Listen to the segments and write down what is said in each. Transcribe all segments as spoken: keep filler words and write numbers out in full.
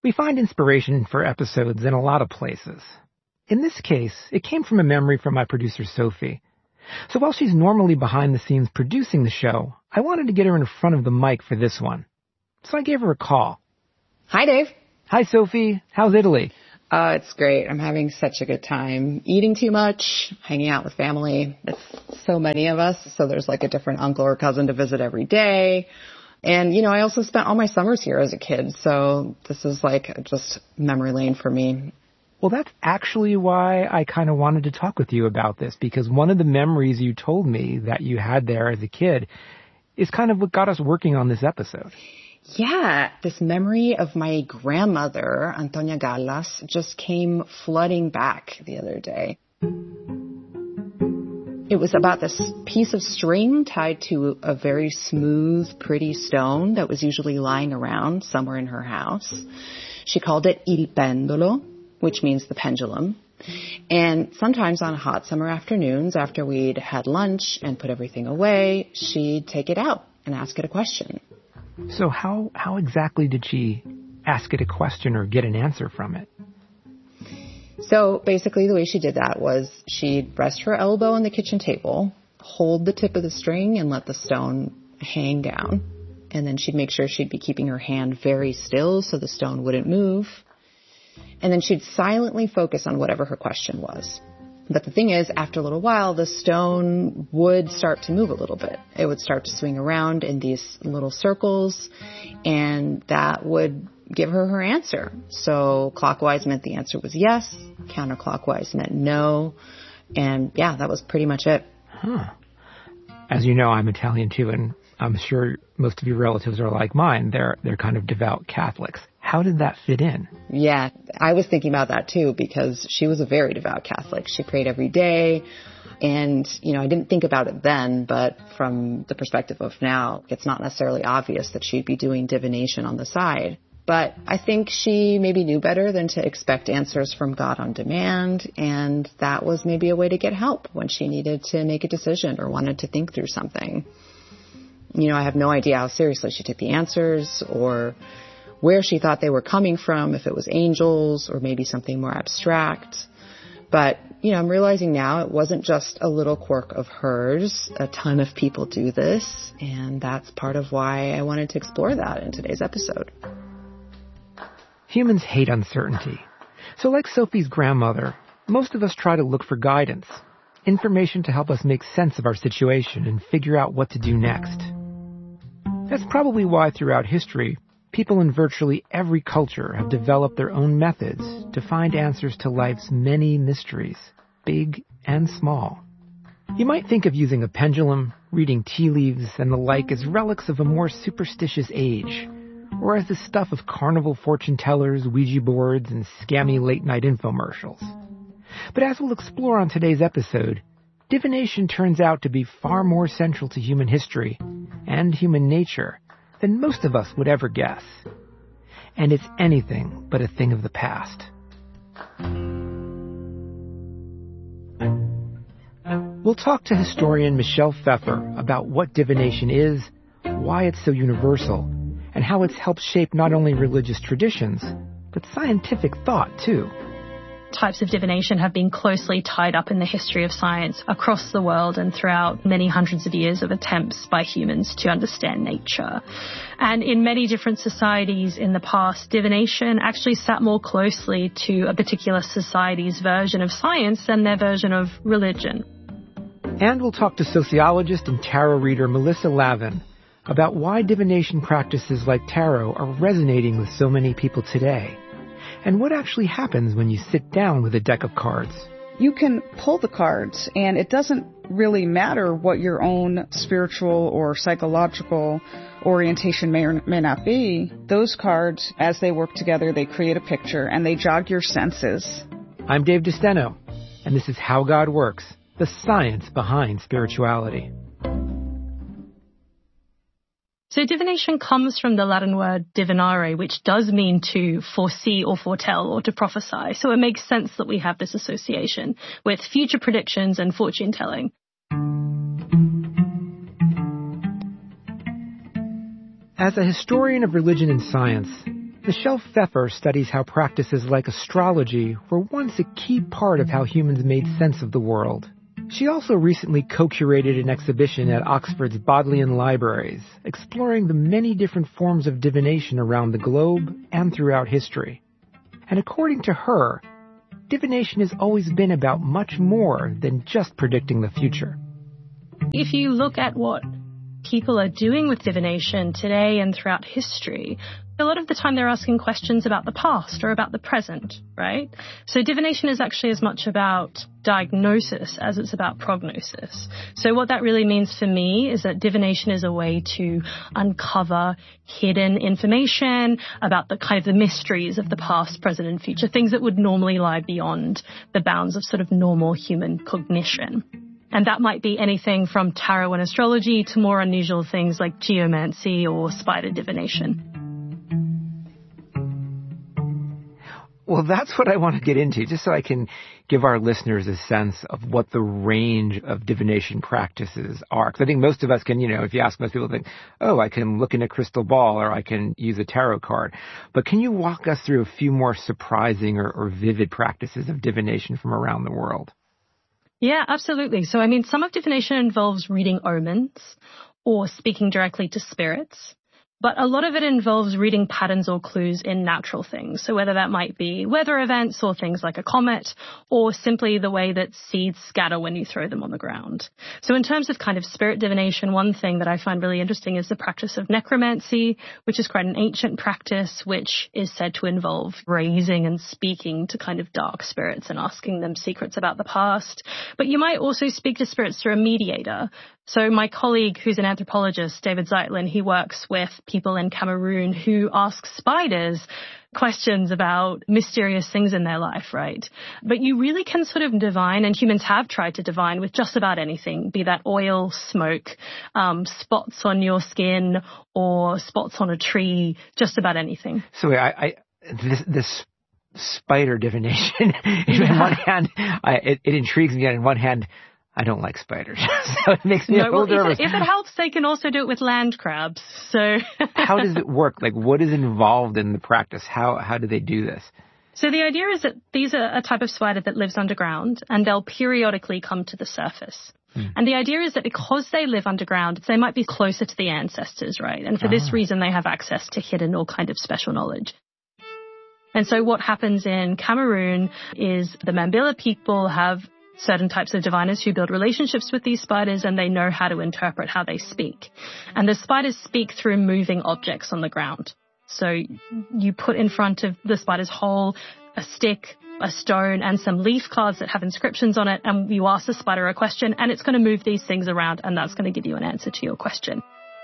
We find inspiration for episodes in a lot of places. In this case, it came from a memory from my producer, Sophie. So while she's normally behind the scenes producing the show, I wanted to get her in front of the mic for this one. So I gave her a call. Hi, Dave. Hi, Sophie. How's Italy? Uh, it's great. I'm having such a good time. Eating too much, hanging out with family. It's so many of us, so there's like a different uncle or cousin to visit every day. And, you know, I also spent all my summers here as a kid, so this is like just memory lane for me. Well, that's actually why I kind of wanted to talk with you about this, because one of the memories you told me that you had there as a kid is kind of what got us working on this episode. Yeah, this memory of my grandmother, Antonia Gallas, just came flooding back the other day. It was about this piece of string tied to a very smooth, pretty stone that was usually lying around somewhere in her house. She called it il pendolo, which means the pendulum. And sometimes on hot summer afternoons, after we'd had lunch and put everything away, she'd take it out and ask it a question. So how, how exactly did she ask it a question or get an answer from it? So basically the way she did that was she'd rest her elbow on the kitchen table, hold the tip of the string, and let the stone hang down. And then she'd make sure she'd be keeping her hand very still so the stone wouldn't move. And then she'd silently focus on whatever her question was. But the thing is, after a little while, the stone would start to move a little bit. It would start to swing around in these little circles, and that would give her her answer. So clockwise meant the answer was yes, counterclockwise meant no, and yeah, that was pretty much it. Huh. As you know, I'm Italian too, and I'm sure most of your relatives are like mine. They're they're kind of devout Catholics. How did that fit in? Yeah, I was thinking about that too, because she was a very devout Catholic. She prayed every day. And, you know, I didn't think about it then, but from the perspective of now, it's not necessarily obvious that she'd be doing divination on the side. But I think she maybe knew better than to expect answers from God on demand. And that was maybe a way to get help when she needed to make a decision or wanted to think through something. You know, I have no idea how seriously she took the answers or where she thought they were coming from, if it was angels or maybe something more abstract. But, you know, I'm realizing now it wasn't just a little quirk of hers. A ton of people do this, and that's part of why I wanted to explore that in today's episode. Humans hate uncertainty. So like Sophie's grandmother, most of us try to look for guidance, information to help us make sense of our situation and figure out what to do next. That's probably why throughout history, people in virtually every culture have developed their own methods to find answers to life's many mysteries, big and small. You might think of using a pendulum, reading tea leaves, and the like as relics of a more superstitious age, or as the stuff of carnival fortune tellers, Ouija boards, and scammy late-night infomercials. But as we'll explore on today's episode, divination turns out to be far more central to human history and human nature than most of us would ever guess. And it's anything but a thing of the past. We'll talk to historian Michelle Pfeffer about what divination is, why it's so universal, and how it's helped shape not only religious traditions, but scientific thought too. Types of divination have been closely tied up in the history of science across the world and throughout many hundreds of years of attempts by humans to understand nature. And in many different societies in the past, divination actually sat more closely to a particular society's version of science than their version of religion. And we'll talk to sociologist and tarot reader Melissa Lavin about why divination practices like tarot are resonating with so many people today. And what actually happens when you sit down with a deck of cards? You can pull the cards, and it doesn't really matter what your own spiritual or psychological orientation may or may not be. Those cards, as they work together, they create a picture, and they jog your senses. I'm Dave DeSteno, and this is How God Works, the science behind spirituality. So divination comes from the Latin word divinare, which does mean to foresee or foretell or to prophesy. So it makes sense that we have this association with future predictions and fortune telling. As a historian of religion and science, Michelle Pfeffer studies how practices like astrology were once a key part of how humans made sense of the world. She also recently co-curated an exhibition at Oxford's Bodleian Libraries, exploring the many different forms of divination around the globe and throughout history. And according to her, divination has always been about much more than just predicting the future. If you look at what people are doing with divination today and throughout history, a lot of the time they're asking questions about the past or about the present, right? So divination is actually as much about diagnosis as it's about prognosis. So what that really means for me is that divination is a way to uncover hidden information about the kind of the mysteries of the past, present, and future, things that would normally lie beyond the bounds of sort of normal human cognition. And that might be anything from tarot and astrology to more unusual things like geomancy or spider divination. Well, that's what I want to get into, just so I can give our listeners a sense of what the range of divination practices are. Because I think most of us can, you know, if you ask most people, think, oh, I can look in a crystal ball or I can use a tarot card. But can you walk us through a few more surprising or, or vivid practices of divination from around the world? Yeah, absolutely. So, I mean, some of divination involves reading omens or speaking directly to spirits. But a lot of it involves reading patterns or clues in natural things. So whether that might be weather events or things like a comet, or simply the way that seeds scatter when you throw them on the ground. So in terms of kind of spirit divination, one thing that I find really interesting is the practice of necromancy, which is quite an ancient practice, which is said to involve raising and speaking to kind of dark spirits and asking them secrets about the past. But you might also speak to spirits through a mediator. So my colleague, who's an anthropologist, David Zeitlin, he works with people in Cameroon who ask spiders questions about mysterious things in their life, right? But you really can sort of divine, and humans have tried to divine with just about anything, be that oil, smoke, um, spots on your skin, or spots on a tree, just about anything. So I, I this, this spider divination, yeah. On one hand, I, it, it intrigues me, and on one hand, I don't like spiders, so it makes me no, a little well, nervous. If it, if it helps, they can also do it with land crabs. So, how does it work? Like, what is involved in the practice? How how do they do this? So the idea is that these are a type of spider that lives underground, and they'll periodically come to the surface. Hmm. And the idea is that because they live underground, they might be closer to the ancestors, right? And for ah. this reason, they have access to hidden or kind of special knowledge. And so what happens in Cameroon is the Mambila people have certain types of diviners who build relationships with these spiders, and they know how to interpret how they speak. And the spiders speak through moving objects on the ground. So you put in front of the spider's hole a stick, a stone, and some leaf cards that have inscriptions on it, and you ask the spider a question, and it's going to move these things around, and that's going to give you an answer to your question.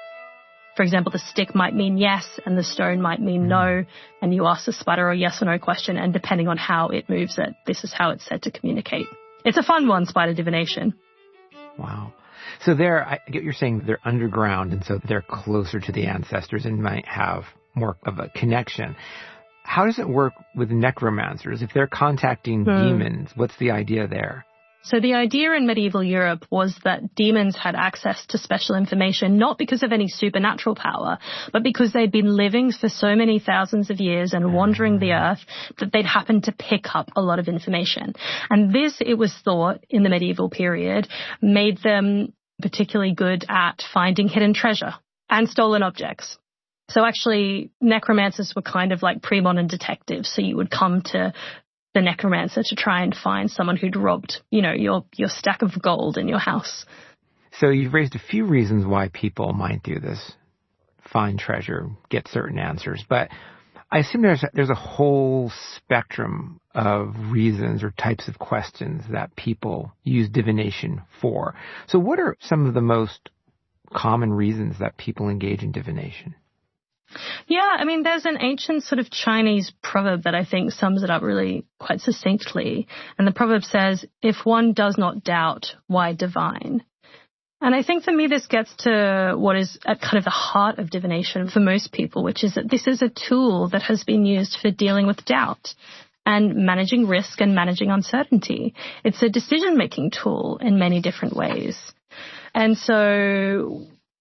For example, the stick might mean yes, and the stone might mean no, and you ask the spider a yes or no question, and depending on how it moves it, this is how it's said to communicate. It's a fun one, spider divination. Wow. So they're, I get you're saying they're underground, and so they're closer to the ancestors and might have more of a connection. How does it work with necromancers? If they're contacting hmm. demons, what's the idea there? So the idea in medieval Europe was that demons had access to special information, not because of any supernatural power, but because they'd been living for so many thousands of years and wandering the earth that they'd happened to pick up a lot of information. And this, it was thought, in the medieval period, made them particularly good at finding hidden treasure and stolen objects. So actually, necromancers were kind of like pre-modern detectives. So you would come to the necromancer to try and find someone who'd robbed, you know, your, your stack of gold in your house. So you've raised a few reasons why people might do this. Find treasure, get certain answers. But I assume there's a, there's a whole spectrum of reasons or types of questions that people use divination for. So what are some of the most common reasons that people engage in divination? Yeah, I mean, there's an ancient sort of Chinese proverb that I think sums it up really quite succinctly. And the proverb says, if one does not doubt, why divine? And I think for me, this gets to what is at kind of the heart of divination for most people, which is that this is a tool that has been used for dealing with doubt and managing risk and managing uncertainty. It's a decision-making tool in many different ways. And so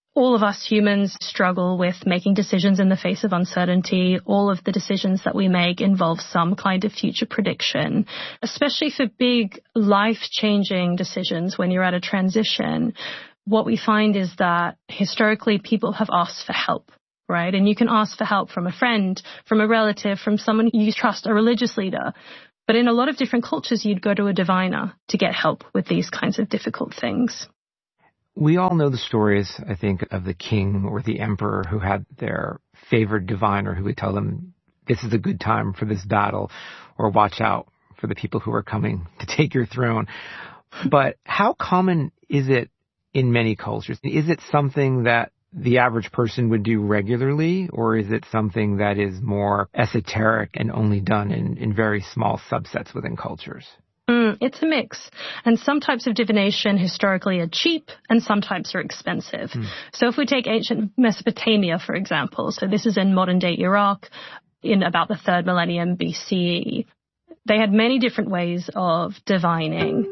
All of us humans struggle with making decisions in the face of uncertainty. All of the decisions that we make involve some kind of future prediction, especially for big life-changing decisions when you're at a transition. What we find is that historically people have asked for help, right? And you can ask for help from a friend, from a relative, from someone you trust, a religious leader. But in a lot of different cultures, you'd go to a diviner to get help with these kinds of difficult things. We all know the stories, I think, of the king or the emperor who had their favored diviner who would tell them, this is a good time for this battle, or watch out for the people who are coming to take your throne. But how common is it in many cultures? Is it something that the average person would do regularly, or is it something that is more esoteric and only done in, in very small subsets within cultures? Mm, it's a mix. And some types of divination historically are cheap and some types are expensive. Mm. So if we take ancient Mesopotamia, for example, so this is in modern-day Iraq in about the third millennium B C E, they had many different ways of divining.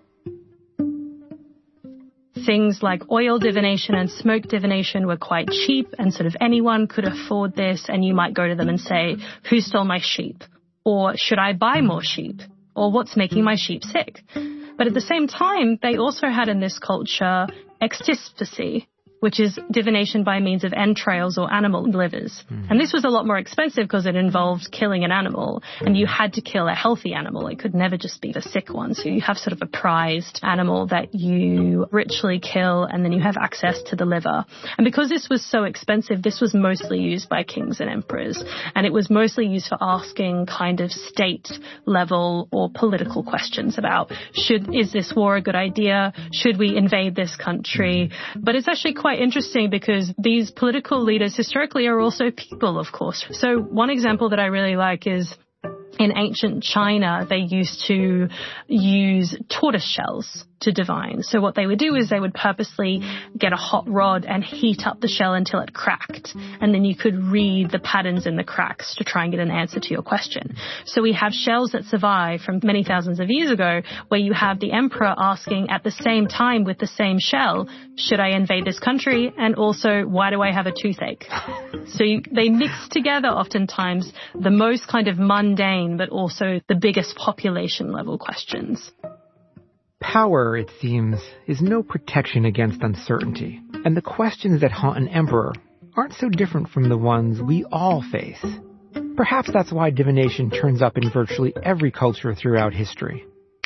Things like oil divination and smoke divination were quite cheap, and sort of anyone could afford this, and you might go to them and say, who stole my sheep? Or should I buy more sheep? Or what's making my sheep sick? But at the same time, they also had in this culture extisphacy, which is divination by means of entrails or animal livers. Mm. And this was a lot more expensive because it involved killing an animal, and you had to kill a healthy animal. It could never just be the sick one. So you have sort of a prized animal that you ritually kill, and then you have access to the liver. And because this was so expensive, this was mostly used by kings and emperors, and it was mostly used for asking kind of state level or political questions about, should is this war a good idea? Should we invade this country? But it's actually quite interesting because these political leaders historically are also people, of course. So one example that I really like is in ancient China, they used to use tortoise shells to divine. So what they would do is they would purposely get a hot rod and heat up the shell until it cracked. And then you could read the patterns in the cracks to try and get an answer to your question. So we have shells that survive from many thousands of years ago where you have the emperor asking at the same time with the same shell, should I invade this country? And also, why do I have a toothache? So you, they mix together oftentimes the most kind of mundane, but also the biggest population level questions. Power, it seems, is no protection against uncertainty, and the questions that haunt an emperor aren't so different from the ones we all face. Perhaps that's why divination turns up in virtually every culture throughout history.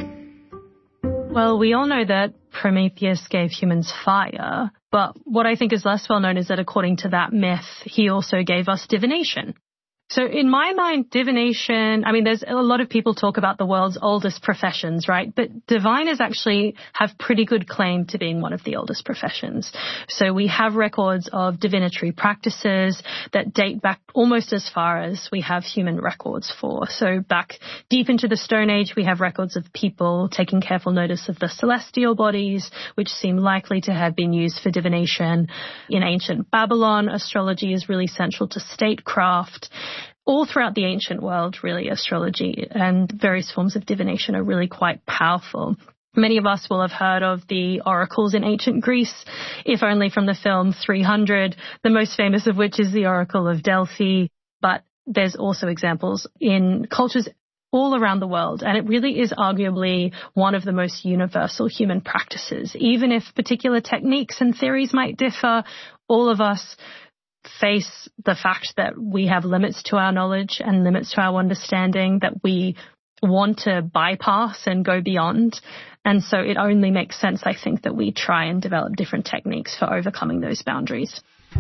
Well, we all know that Prometheus gave humans fire, but what I think is less well known is that according to that myth, he also gave us divination. So in my mind, divination, I mean, there's a lot of people talk about the world's oldest professions, right? But diviners actually have pretty good claim to being one of the oldest professions. So we have records of divinatory practices that date back almost as far as we have human records for. So back deep into the Stone Age, we have records of people taking careful notice of the celestial bodies, which seem likely to have been used for divination. In ancient Babylon, astrology is really central to statecraft. All throughout the ancient world, really, astrology and various forms of divination are really quite powerful. Many of us will have heard of the oracles in ancient Greece, if only from the film three hundred, the most famous of which is the Oracle of Delphi. But there's also examples in cultures all around the world, and it really is arguably one of the most universal human practices. Even if particular techniques and theories might differ, all of us face the fact that we have limits to our knowledge and limits to our understanding that we want to bypass and go beyond. And so it only makes sense, I think, that we try and develop different techniques for overcoming those boundaries.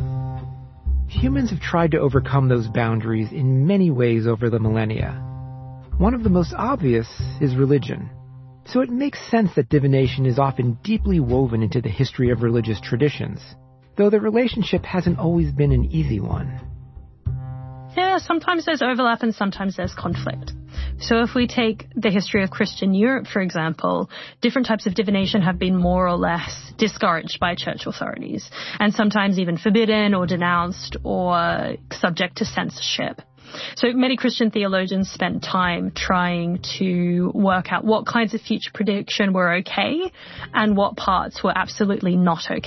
Humans have tried to overcome those boundaries in many ways over the millennia. One of the most obvious is religion. So it makes sense that divination is often deeply woven into the history of religious traditions, though the relationship hasn't always been an easy one. Yeah, sometimes there's overlap and sometimes there's conflict. So if we take the history of Christian Europe, for example, different types of divination have been more or less discouraged by church authorities, and sometimes even forbidden or denounced or subject to censorship. So many Christian theologians spent time trying to work out what kinds of future prediction were okay and what parts were absolutely not okay.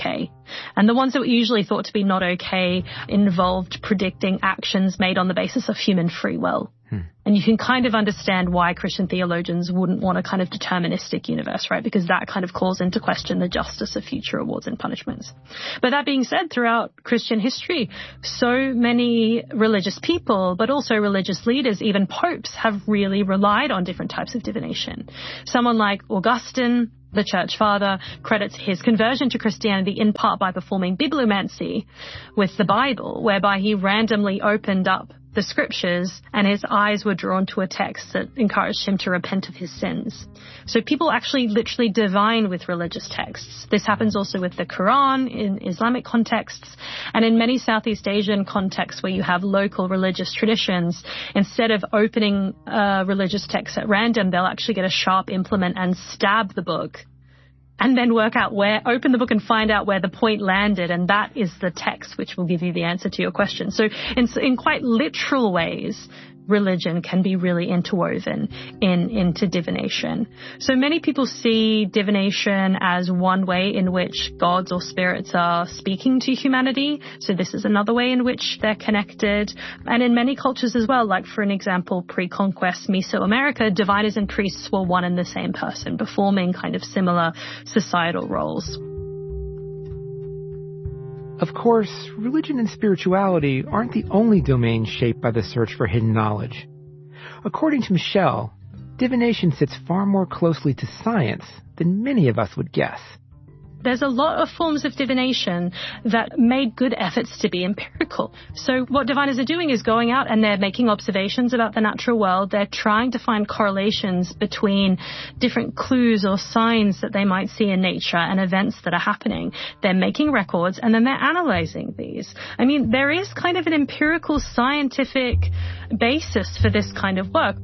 And the ones that were usually thought to be not okay involved predicting actions made on the basis of human free will. Hmm. And you can kind of understand why Christian theologians wouldn't want a kind of deterministic universe, right? Because that kind of calls into question the justice of future rewards and punishments. But that being said, throughout Christian history, so many religious people, but also religious leaders, even popes, have really relied on different types of divination. Someone like Augustine, the church father, credits his conversion to Christianity in part by performing bibliomancy with the Bible, whereby he randomly opened up the scriptures and his eyes were drawn to a text that encouraged him to repent of his sins. So people actually literally divine with religious texts. This happens also with the Quran in Islamic contexts, and in many Southeast Asian contexts where you have local religious traditions, instead of opening a religious text at random, they'll actually get a sharp implement and stab the book, and then work out where, open the book and find out where the point landed, and that is the text which will give you the answer to your question. So in, in quite literal ways, religion can be really interwoven in into divination. So many people see divination as one way in which gods or spirits are speaking to humanity. So this is another way in which they're connected. And in many cultures as well, like for an example, pre-conquest Mesoamerica, diviners and priests were one and the same person, performing kind of similar societal roles. Of course, religion and spirituality aren't the only domains shaped by the search for hidden knowledge. According to Michelle, divination sits far more closely to science than many of us would guess. There's a lot of forms of divination that made good efforts to be empirical. So what diviners are doing is going out and they're making observations about the natural world. They're trying to find correlations between different clues or signs that they might see in nature and events that are happening. They're making records and then they're analyzing these. I mean, there is kind of an empirical scientific basis for this kind of work.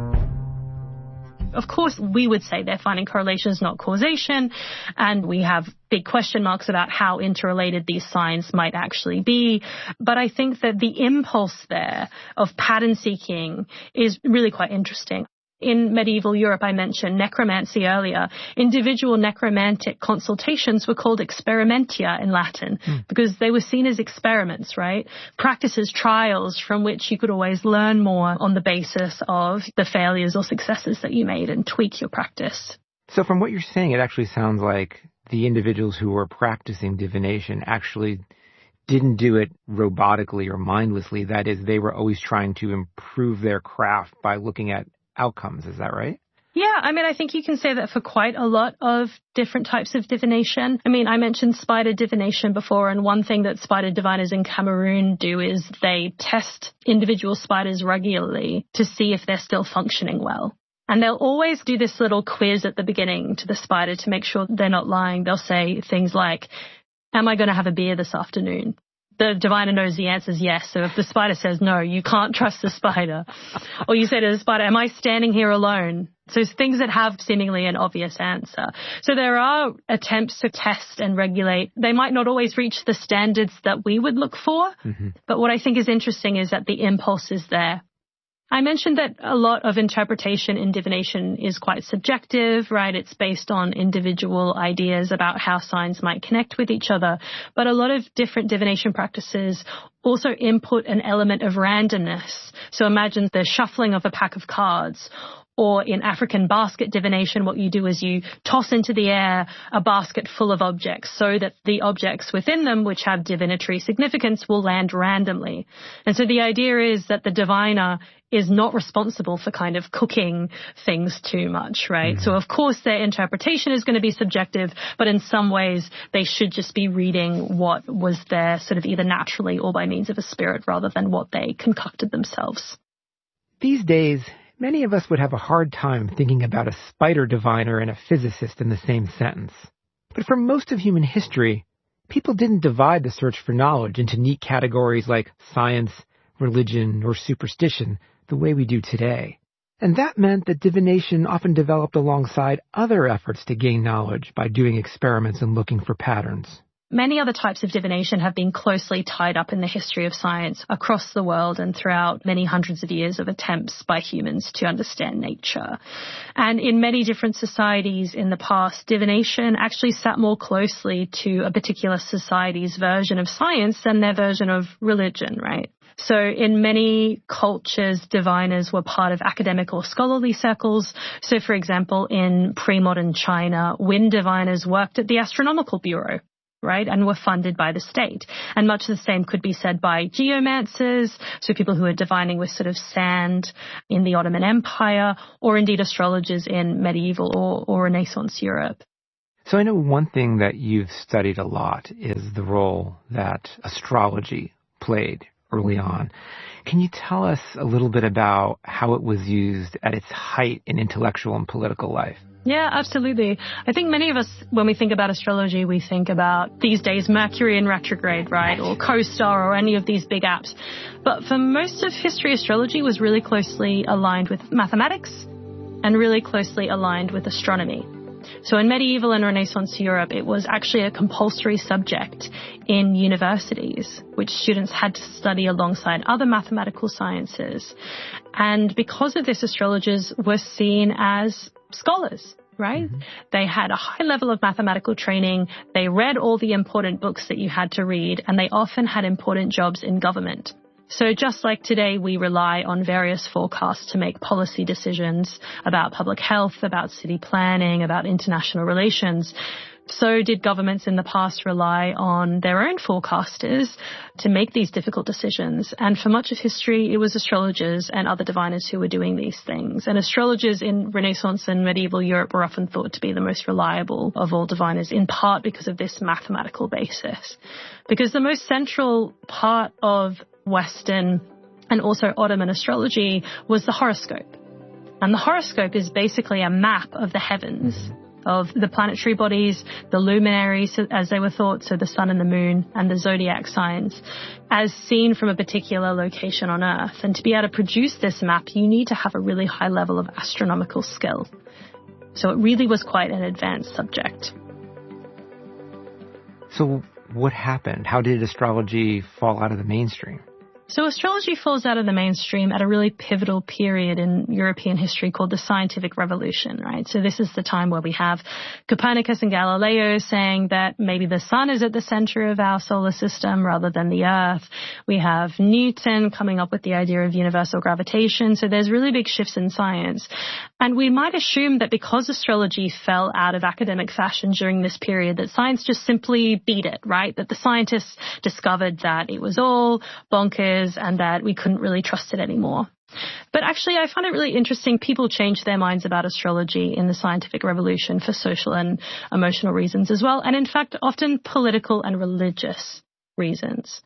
Of course, we would say they're finding correlations, not causation, and we have big question marks about how interrelated these signs might actually be. But I think that the impulse there of pattern seeking is really quite interesting. In medieval Europe, I mentioned necromancy earlier. Individual necromantic consultations were called experimentia in Latin mm. because they were seen as experiments, right? Practices, trials from which you could always learn more on the basis of the failures or successes that you made and tweak your practice. So from what you're saying, it actually sounds like the individuals who were practicing divination actually didn't do it robotically or mindlessly. That is, they were always trying to improve their craft by looking at outcomes. Is that right? Yeah, I mean, I think you can say that for quite a lot of different types of divination. I mean, I mentioned spider divination before, and one thing that spider diviners in Cameroon do is they test individual spiders regularly to see if they're still functioning well. And they'll always do this little quiz at the beginning to the spider to make sure they're not lying. They'll say things like, am I going to have a beer this afternoon? The diviner knows the answer is yes. So if the spider says no, you can't trust the spider. Or you say to the spider, am I standing here alone? So it's things that have seemingly an obvious answer. So there are attempts to test and regulate. They might not always reach the standards that we would look for. Mm-hmm. But what I think is interesting is that the impulse is there. I mentioned that a lot of interpretation in divination is quite subjective, right? It's based on individual ideas about how signs might connect with each other. But a lot of different divination practices also input an element of randomness. So imagine the shuffling of a pack of cards. Or in African basket divination, what you do is you toss into the air a basket full of objects so that the objects within them, which have divinatory significance, will land randomly. And so the idea is that the diviner is not responsible for kind of cooking things too much, right? Mm-hmm. So of course their interpretation is going to be subjective, but in some ways they should just be reading what was there sort of either naturally or by means of a spirit rather than what they concocted themselves. These days, many of us would have a hard time thinking about a spider diviner and a physicist in the same sentence. But for most of human history, people didn't divide the search for knowledge into neat categories like science, religion, or superstition the way we do today. And that meant that divination often developed alongside other efforts to gain knowledge by doing experiments and looking for patterns. Many other types of divination have been closely tied up in the history of science across the world and throughout many hundreds of years of attempts by humans to understand nature. And in many different societies in the past, divination actually sat more closely to a particular society's version of science than their version of religion, right? So in many cultures, diviners were part of academic or scholarly circles. So, for example, in pre-modern China, wind diviners worked at the Astronomical Bureau, right, and were funded by the state. And much the same could be said by geomancers, so people who are divining with sort of sand in the Ottoman Empire, or indeed astrologers in medieval or, or Renaissance Europe. So I know one thing that you've studied a lot is the role that astrology played early on. Can you tell us a little bit about how it was used at its height in intellectual and political life? Yeah, absolutely. I think many of us, when we think about astrology, we think about these days Mercury in retrograde, right, or CoStar or any of these big apps. But for most of history, astrology was really closely aligned with mathematics and really closely aligned with astronomy. So in medieval and Renaissance Europe, it was actually a compulsory subject in universities, which students had to study alongside other mathematical sciences. And because of this, astrologers were seen as scholars, right? Mm-hmm. They had a high level of mathematical training. They read all the important books that you had to read, and they often had important jobs in government. So just like today, we rely on various forecasts to make policy decisions about public health, about city planning, about international relations. So did governments in the past rely on their own forecasters to make these difficult decisions. And for much of history, it was astrologers and other diviners who were doing these things. And astrologers in Renaissance and medieval Europe were often thought to be the most reliable of all diviners, in part because of this mathematical basis. Because the most central part of Western and also Ottoman astrology was the horoscope. And the horoscope is basically a map of the heavens, of the planetary bodies, the luminaries, as they were thought, so the sun and the moon, and the zodiac signs, as seen from a particular location on Earth. And to be able to produce this map, you need to have a really high level of astronomical skill. So it really was quite an advanced subject. So what happened? How did astrology fall out of the mainstream? So astrology falls out of the mainstream at a really pivotal period in European history called the Scientific Revolution, right? So this is the time where we have Copernicus and Galileo saying that maybe the sun is at the center of our solar system rather than the Earth. We have Newton coming up with the idea of universal gravitation. So there's really big shifts in science. And we might assume that because astrology fell out of academic fashion during this period, that science just simply beat it, right? That the scientists discovered that it was all bonkers and that we couldn't really trust it anymore. But actually, I find it really interesting. People changed their minds about astrology in the scientific revolution for social and emotional reasons as well. And in fact, often political and religious reasons.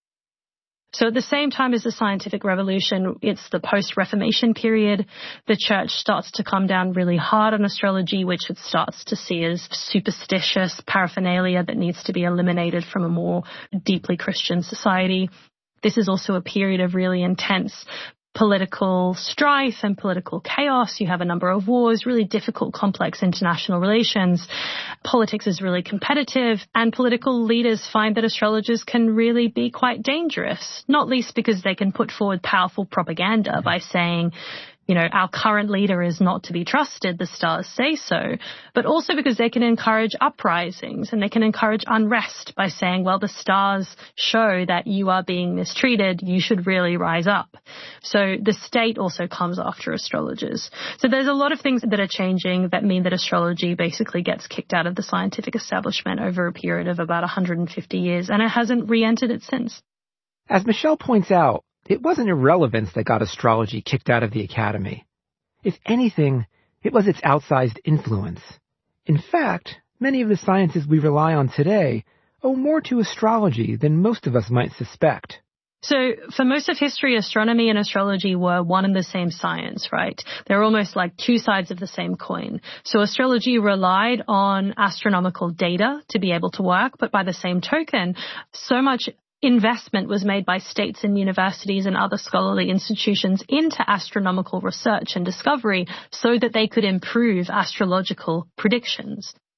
So at the same time as the scientific revolution, it's the post-Reformation period. The church starts to come down really hard on astrology, which it starts to see as superstitious paraphernalia that needs to be eliminated from a more deeply Christian society. This is also a period of really intense political strife and political chaos. You have a number of wars, really difficult, complex international relations. Politics is really competitive, and political leaders find that astrologers can really be quite dangerous, not least because they can put forward powerful propaganda by saying, you know, our current leader is not to be trusted, the stars say so, but also because they can encourage uprisings and they can encourage unrest by saying, well, the stars show that you are being mistreated, you should really rise up. So the state also comes after astrologers. So there's a lot of things that are changing that mean that astrology basically gets kicked out of the scientific establishment over a period of about one hundred fifty years, and it hasn't re-entered it since. As Michelle points out, it wasn't irrelevance that got astrology kicked out of the academy. If anything, it was its outsized influence. In fact, many of the sciences we rely on today owe more to astrology than most of us might suspect. So for most of history, astronomy and astrology were one and the same science, right? They're almost like two sides of the same coin. So astrology relied on astronomical data to be able to work, but by the same token, so much investment was made by states and universities and other scholarly institutions into astronomical research and discovery so that they could improve astrological predictions.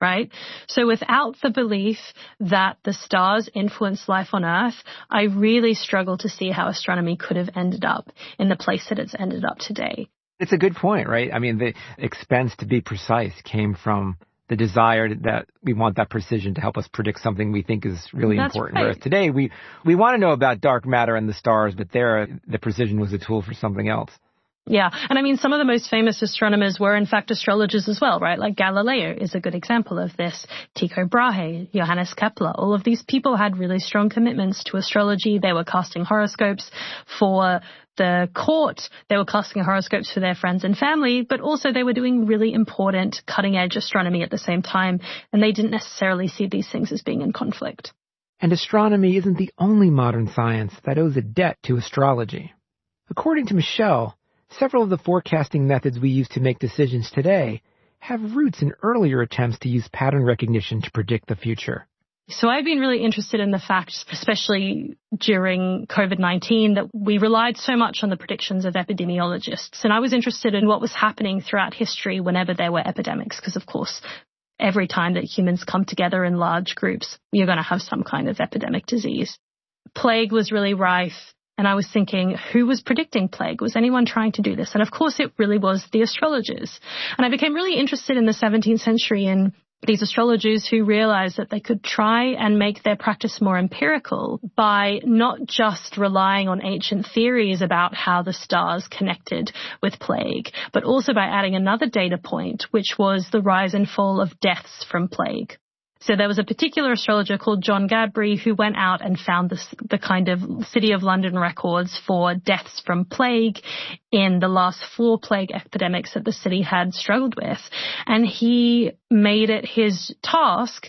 right? So without the belief that the stars influence life on Earth, I really struggle to see how astronomy could have ended up in the place that it's ended up today. It's a good point, right? I mean, the expense to be precise came from the desire that we want that precision to help us predict something we think is really That's important. right. Whereas today, we, we want to know about dark matter and the stars, but there, the precision was a tool for something else. Yeah. And I mean, some of the most famous astronomers were in fact astrologers as well, right? Like Galileo is a good example of this. Tycho Brahe, Johannes Kepler, all of these people had really strong commitments to astrology. They were casting horoscopes for the court. They were casting horoscopes for their friends and family, but also they were doing really important cutting edge astronomy at the same time. And they didn't necessarily see these things as being in conflict. And astronomy isn't the only modern science that owes a debt to astrology. According to Michelle, several of the forecasting methods we use to make decisions today have roots in earlier attempts to use pattern recognition to predict the future. So I've been really interested in the fact, especially during COVID nineteen, that we relied so much on the predictions of epidemiologists. And I was interested in what was happening throughout history whenever there were epidemics, because of course, every time that humans come together in large groups, you're going to have some kind of epidemic disease. Plague was really rife. And I was thinking, who was predicting plague? Was anyone trying to do this? And of course, it really was the astrologers. And I became really interested in the seventeenth century in these astrologers who realized that they could try and make their practice more empirical by not just relying on ancient theories about how the stars connected with plague, but also by adding another data point, which was the rise and fall of deaths from plague. So there was a particular astrologer called John Gadbury who went out and found this, the kind of City of London records for deaths from plague in the last four plague epidemics that the city had struggled with. And he made it his task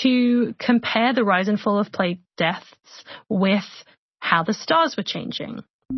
to compare the rise and fall of plague deaths with how the stars were changing.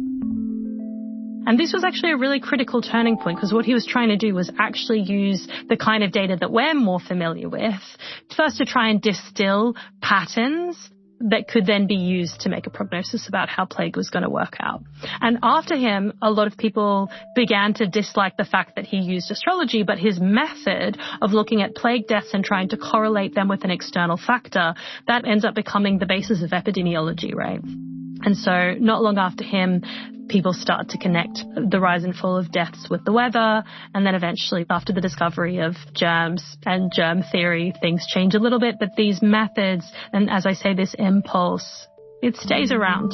And this was actually a really critical turning point, because what he was trying to do was actually use the kind of data that we're more familiar with, first to try and distill patterns that could then be used to make a prognosis about how plague was going to work out. And after him, a lot of people began to dislike the fact that he used astrology, but his method of looking at plague deaths and trying to correlate them with an external factor, that ends up becoming the basis of epidemiology, right? And so not long after him, people start to connect the rise and fall of deaths with the weather. And then eventually, after the discovery of germs and germ theory, things change a little bit. But these methods, and as I say, this impulse, it stays around.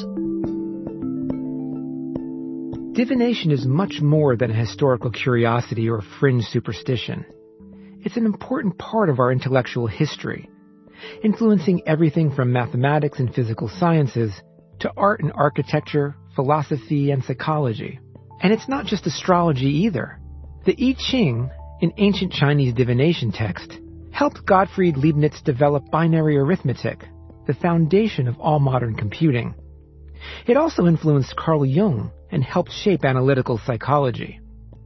Divination is much more than a historical curiosity or fringe superstition. It's an important part of our intellectual history, influencing everything from mathematics and physical sciences to art and architecture, philosophy, and psychology. And it's not just astrology either. The I Ching, an ancient Chinese divination text, helped Gottfried Leibniz develop binary arithmetic, the foundation of all modern computing. It also influenced Carl Jung and helped shape analytical psychology.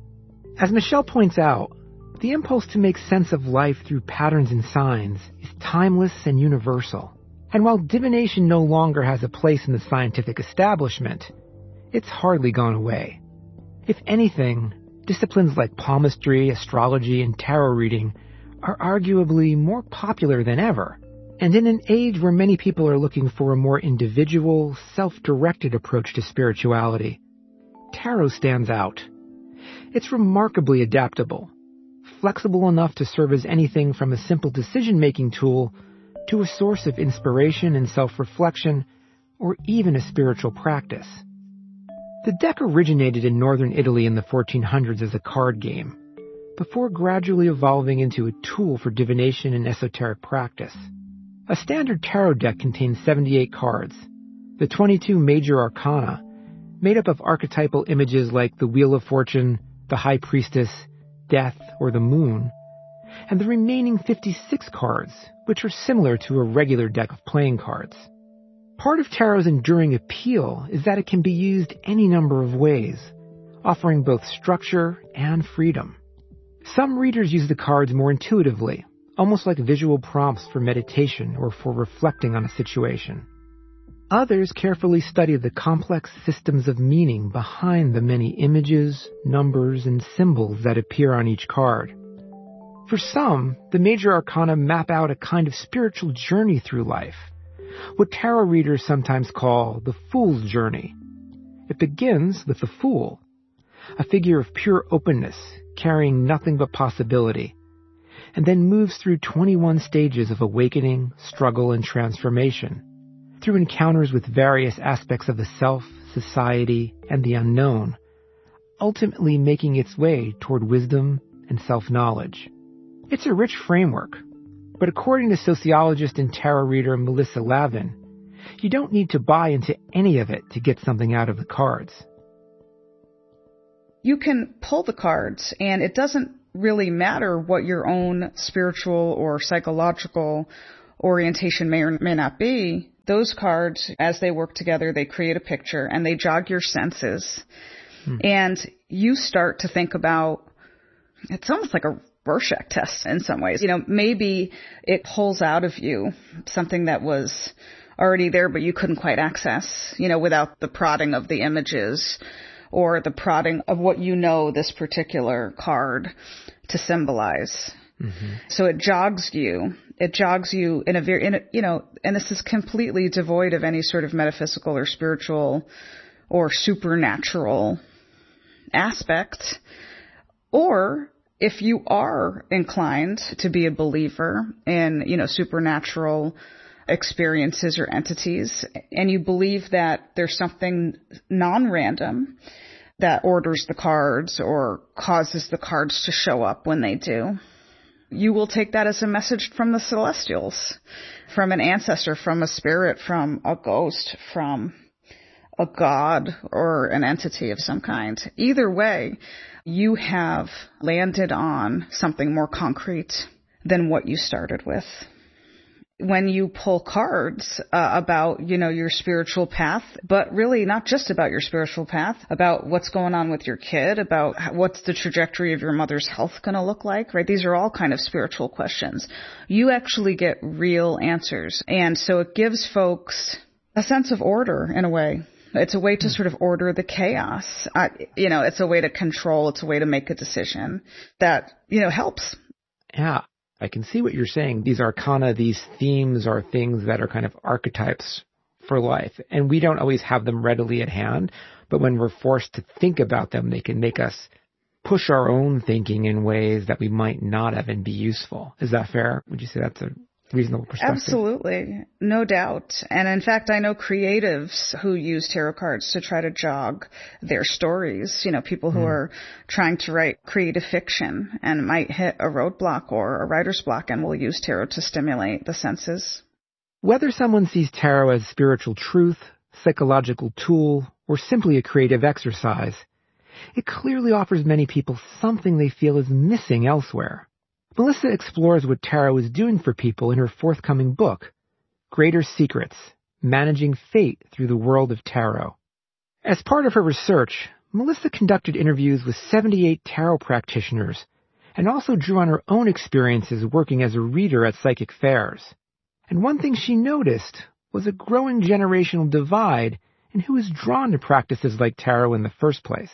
As Michelle points out, the impulse to make sense of life through patterns and signs is timeless and universal. And while divination no longer has a place in the scientific establishment, it's hardly gone away. If anything, disciplines like palmistry, astrology, and tarot reading are arguably more popular than ever. And in an age where many people are looking for a more individual, self-directed approach to spirituality, tarot stands out. It's remarkably adaptable, flexible enough to serve as anything from a simple decision-making tool to a source of inspiration and self-reflection, or even a spiritual practice. The deck originated in northern Italy in the fourteen hundreds as a card game, before gradually evolving into a tool for divination and esoteric practice. A standard tarot deck contains seventy-eight cards, the twenty-two major arcana, made up of archetypal images like the Wheel of Fortune, the High Priestess, Death, or the Moon, and the remaining fifty-six cards, which are similar to a regular deck of playing cards. Part of tarot's enduring appeal is that it can be used any number of ways, offering both structure and freedom. Some readers use the cards more intuitively, almost like visual prompts for meditation or for reflecting on a situation. Others carefully study the complex systems of meaning behind the many images, numbers, and symbols that appear on each card. For some, the major arcana map out a kind of spiritual journey through life, what tarot readers sometimes call the fool's journey. It begins with the Fool, a figure of pure openness, carrying nothing but possibility, and then moves through twenty-one stages of awakening, struggle, and transformation, through encounters with various aspects of the self, society, and the unknown, ultimately making its way toward wisdom and self-knowledge. It's a rich framework, but according to sociologist and tarot reader Melissa Lavin, you don't need to buy into any of it to get something out of the cards. You can pull the cards, and it doesn't really matter what your own spiritual or psychological orientation may or may not be. Those cards, as they work together, they create a picture, and they jog your senses. Hmm. And you start to think about, it's almost like a Rorschach test in some ways. You know, maybe it pulls out of you something that was already there, but you couldn't quite access, you know, without the prodding of the images or the prodding of what you know this particular card to symbolize. Mm-hmm. So it jogs you. It jogs you in a very, in a, you know, and this is completely devoid of any sort of metaphysical or spiritual or supernatural aspect. Or if you are inclined to be a believer in, you know, supernatural experiences or entities, and you believe that there's something non-random that orders the cards or causes the cards to show up when they do, you will take that as a message from the celestials, from an ancestor, from a spirit, from a ghost, from a god or an entity of some kind. Either way, you have landed on something more concrete than what you started with. When you pull cards uh, about, you know, your spiritual path, but really not just about your spiritual path, about what's going on with your kid, about what's the trajectory of your mother's health going to look like, right? These are all kind of spiritual questions. You actually get real answers. And so it gives folks a sense of order in a way. It's a way to sort of order the chaos. Uh, you know, it's a way to control. It's a way to make a decision that, you know, helps. Yeah, I can see what you're saying. These arcana, these themes are things that are kind of archetypes for life. And we don't always have them readily at hand. But when we're forced to think about them, they can make us push our own thinking in ways that we might not have and be useful. Is that fair? Would you say that's a reasonable perspective? Absolutely. No doubt. And in fact, I know creatives who use tarot cards to try to jog their stories. You know, people who mm. are trying to write creative fiction and might hit a roadblock or a writer's block and will use tarot to stimulate the senses. Whether someone sees tarot as spiritual truth, psychological tool, or simply a creative exercise, it clearly offers many people something they feel is missing elsewhere. Melissa explores what tarot is doing for people in her forthcoming book, Greater Secrets, Managing Fate Through the World of Tarot. As part of her research, Melissa conducted interviews with seventy-eight tarot practitioners and also drew on her own experiences working as a reader at psychic fairs. And one thing she noticed was a growing generational divide in who is drawn to practices like tarot in the first place.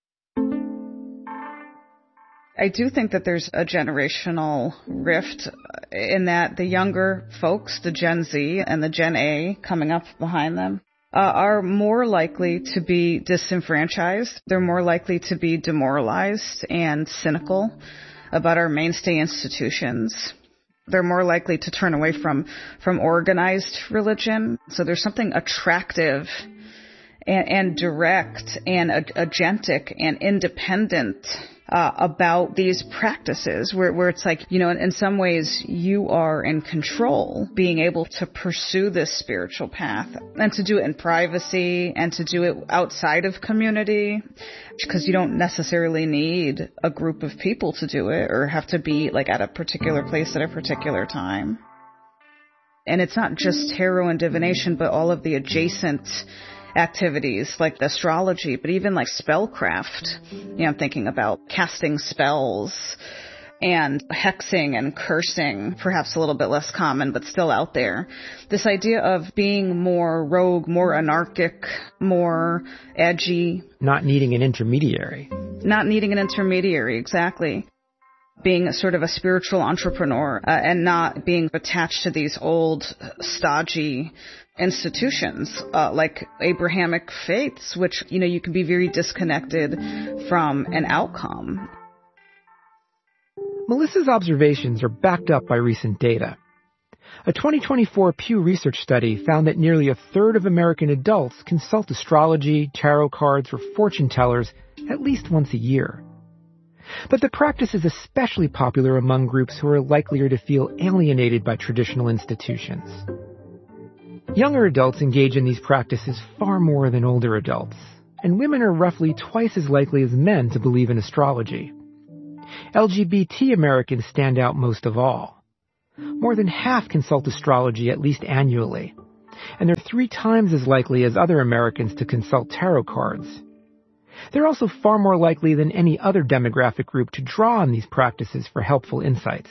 I do think that there's a generational rift in that the younger folks, the Gen Z and the Gen A coming up behind them, uh, are more likely to be disenfranchised. They're more likely to be demoralized and cynical about our mainstay institutions. They're more likely to turn away from, from organized religion. So there's something attractive and, and direct and agentic and independent Uh, about these practices where, where it's like, you know, in, in some ways you are in control, being able to pursue this spiritual path and to do it in privacy and to do it outside of community, because you don't necessarily need a group of people to do it or have to be like at a particular place at a particular time. And it's not just tarot and divination, but all of the adjacent activities like astrology, but even like spellcraft. You know, I'm thinking about casting spells and hexing and cursing, perhaps a little bit less common, but still out there. This idea of being more rogue, more anarchic, more edgy. Not needing an intermediary. Not needing an intermediary, exactly. being a sort of a spiritual entrepreneur uh, and not being attached to these old, stodgy institutions uh, like Abrahamic faiths, which, you know, you can be very disconnected from an outcome. Melissa's observations are backed up by recent data. A twenty twenty-four Pew Research study found that nearly a third of American adults consult astrology, tarot cards, or fortune tellers at least once a year. But the practice is especially popular among groups who are likelier to feel alienated by traditional institutions. Younger adults engage in these practices far more than older adults, and women are roughly twice as likely as men to believe in astrology. L G B T Americans stand out most of all. More than half consult astrology at least annually, and they're three times as likely as other Americans to consult tarot cards. They're also far more likely than any other demographic group to draw on these practices for helpful insights.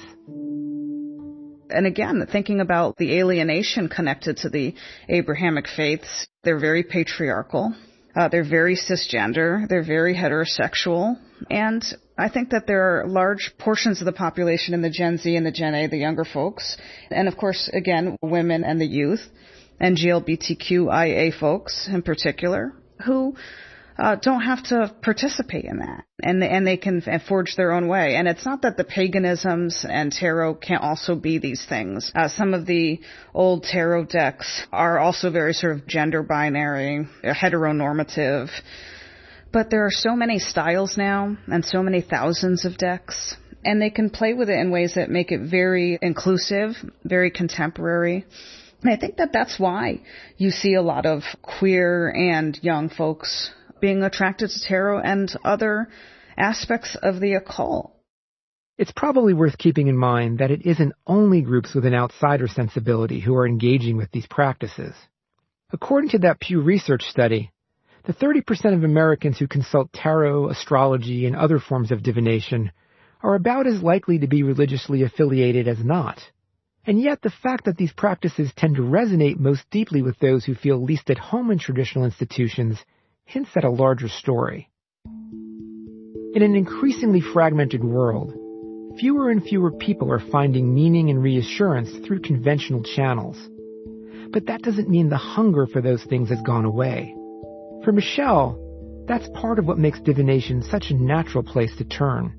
And again, thinking about the alienation connected to the Abrahamic faiths, they're very patriarchal, uh, they're very cisgender, they're very heterosexual, and I think that there are large portions of the population in the Gen Z and the Gen A, the younger folks, and of course, again, women and the youth, and G L B T Q I A folks in particular, who Uh, don't have to participate in that, and and they can forge their own way. And it's not that the paganisms and tarot can't also be these things. Uh, some of the old tarot decks are also very sort of gender binary, heteronormative. But there are so many styles now, and so many thousands of decks, and they can play with it in ways that make it very inclusive, very contemporary. And I think that that's why you see a lot of queer and young folks being attracted to tarot and other aspects of the occult. It's probably worth keeping in mind that it isn't only groups with an outsider sensibility who are engaging with these practices. According to that Pew Research study, the thirty percent of Americans who consult tarot, astrology, and other forms of divination are about as likely to be religiously affiliated as not. And yet the fact that these practices tend to resonate most deeply with those who feel least at home in traditional institutions hints at a larger story. In an increasingly fragmented world, fewer and fewer people are finding meaning and reassurance through conventional channels. But that doesn't mean the hunger for those things has gone away. For Michelle, that's part of what makes divination such a natural place to turn.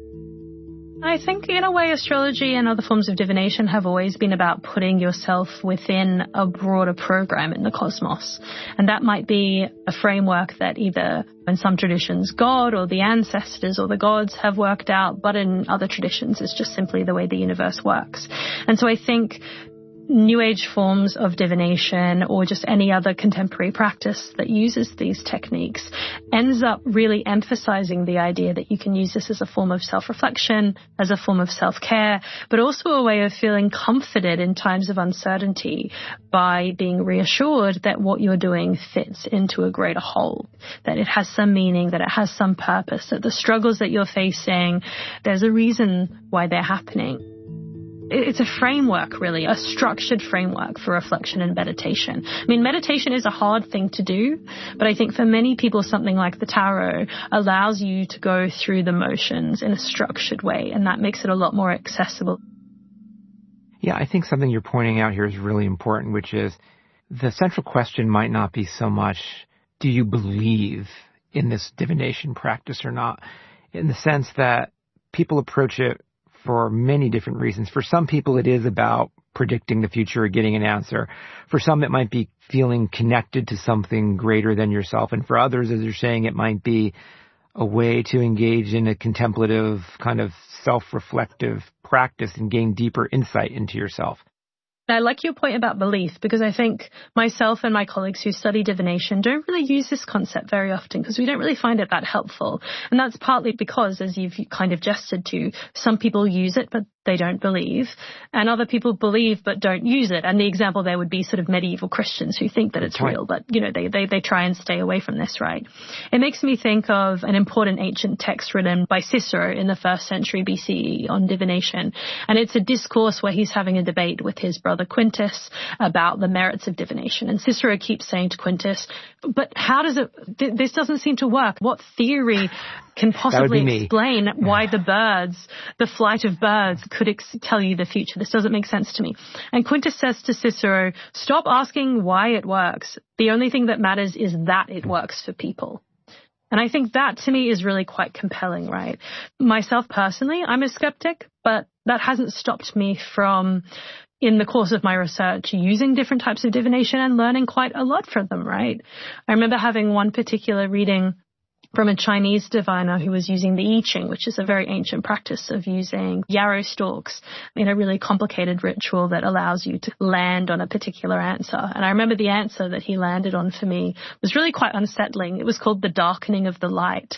I think, in a way, astrology and other forms of divination have always been about putting yourself within a broader program in the cosmos. And that might be a framework that either, in some traditions, God or the ancestors or the gods have worked out, but in other traditions, it's just simply the way the universe works. And so I think New Age forms of divination or just any other contemporary practice that uses these techniques ends up really emphasizing the idea that you can use this as a form of self-reflection, as a form of self-care, but also a way of feeling comforted in times of uncertainty by being reassured that what you're doing fits into a greater whole, that it has some meaning, that it has some purpose, that the struggles that you're facing, there's a reason why they're happening. It's a framework, really, a structured framework for reflection and meditation. I mean, meditation is a hard thing to do, but I think for many people, something like the tarot allows you to go through the motions in a structured way, and that makes it a lot more accessible. Yeah, I think something you're pointing out here is really important, which is the central question might not be so much, do you believe in this divination practice or not? In the sense that people approach it for many different reasons. For some people, it is about predicting the future or getting an answer. For some, it might be feeling connected to something greater than yourself. And for others, as you're saying, it might be a way to engage in a contemplative, kind of self-reflective practice and gain deeper insight into yourself. I like your point about belief, because I think myself and my colleagues who study divination don't really use this concept very often because we don't really find it that helpful. And that's partly because, as you've kind of gestured to, some people use it, but they don't believe, and other people believe but don't use it. And the example there would be sort of medieval Christians who think that it's real, but, you know, they, they, they try and stay away from this, right? It makes me think of an important ancient text written by Cicero in the first century B C E on divination. And it's a discourse where he's having a debate with his brother brother Quintus about the merits of divination. And Cicero keeps saying to Quintus, but how does it, th- this doesn't seem to work. What theory can possibly explain why the birds, the flight of birds could ex- tell you the future? This doesn't make sense to me. And Quintus says to Cicero, stop asking why it works. The only thing that matters is that it works for people. And I think that to me is really quite compelling, right? Myself personally, I'm a skeptic, but that hasn't stopped me from, in the course of my research, using different types of divination and learning quite a lot from them, right? I remember having one particular reading from a Chinese diviner who was using the I Ching, which is a very ancient practice of using yarrow stalks in a really complicated ritual that allows you to land on a particular answer. And I remember the answer that he landed on for me was really quite unsettling. It was called the darkening of the light.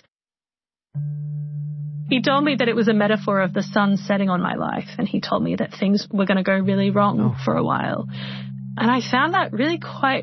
He told me that it was a metaphor of the sun setting on my life, and he told me that things were going to go really wrong for a while. And I found that really quite